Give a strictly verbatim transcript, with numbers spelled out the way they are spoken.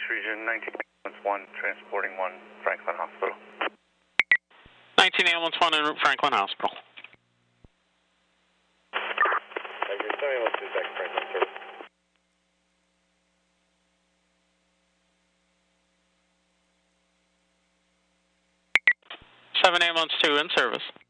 region, nineteen ambulance one, transporting one, Franklin Hospital. nineteen ambulance one in Franklin Hospital. Your ambulance is back Franklin, sir. seven ambulance two in service.